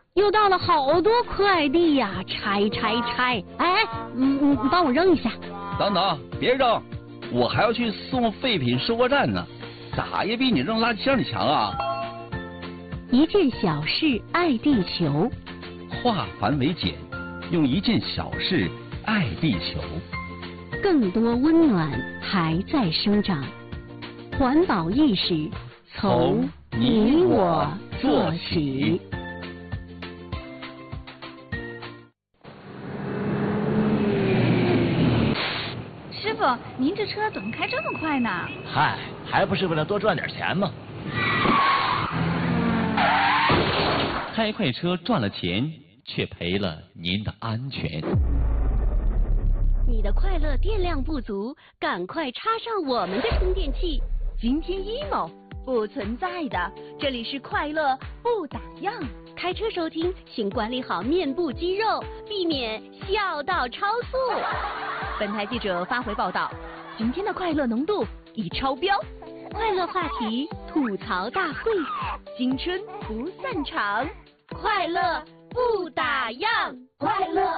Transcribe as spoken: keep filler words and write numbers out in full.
又到了好多快递呀，拆拆拆！哎，嗯嗯，帮我扔一下。 等等，别扔，我还要去送废品收货站呢，咋也比你扔垃圾箱里强啊！ 一件小事爱地球， 化繁为简，用一件小事爱地球。 更多温暖还在生长，环保意识从你我做起。 师傅，您这车怎么开这么快呢？ 嗨，还不是为了多赚点钱吗？ 开快车赚了钱，却赔了您的安全。 你的快乐电量不足，赶快插上我们的充电器。 今天 emo 不存在的，这里是快乐不打烊。 开车收听，请管理好面部肌肉，避免笑到超速。 本台记者发回报道，今天的快乐浓度已超标。 快乐话题吐槽大会， 青春不散场， 快乐不打烊， 快乐。